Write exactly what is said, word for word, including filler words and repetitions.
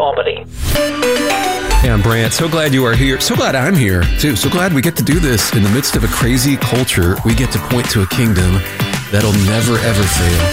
Albany. Hey, I'm Brant. So glad you are here. So glad I'm here, too. So glad we get to do this in the midst of a crazy culture. We get to point to a kingdom that'll never, ever fail.